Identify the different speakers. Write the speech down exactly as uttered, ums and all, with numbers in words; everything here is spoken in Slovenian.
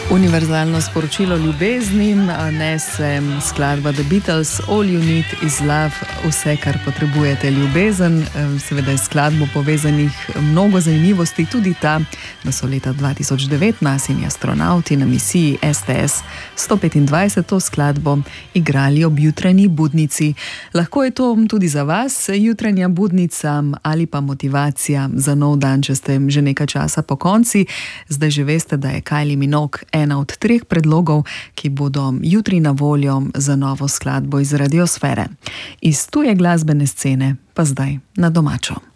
Speaker 1: Univerzalno sporočilo ljubezni nese skladba The Beatles, All You Need Is Love, vse, kar potrebujete, ljubezen. Seveda je skladbo povezanih mnogo zanimivosti, tudi ta, da so leta dva tisoč devet nasini astronauti na misiji S T S sto petindvajset to skladbo igrali ob jutranji budnici. Lahko je to tudi za vas jutranja budnica ali pa motivacija za nov dan, če ste že nekaj časa po konci. Zdaj že veste, da je Kylie Minogue ena od treh predlogov, ki bodo jutri na voljo za novo skladbo iz radiosfere. Iz tuje glasbene scene pa zdaj na domačo.